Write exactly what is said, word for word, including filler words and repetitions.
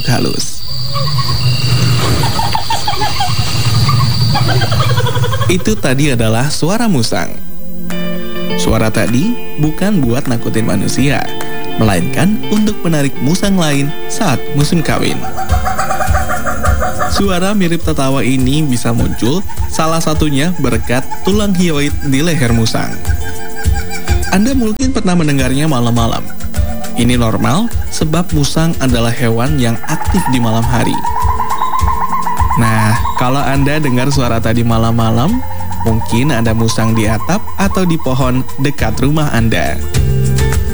halus. Itu tadi adalah suara musang. Suara tadi bukan buat nakutin manusia, melainkan untuk menarik musang lain saat musim kawin. Suara mirip tertawa ini bisa muncul salah satunya berkat tulang hyoid di leher musang. Anda mungkin pernah mendengarnya malam-malam. Ini normal sebab musang adalah hewan yang aktif di malam hari. Nah, kalau Anda dengar suara tadi malam-malam, mungkin ada musang di atap atau di pohon dekat rumah Anda.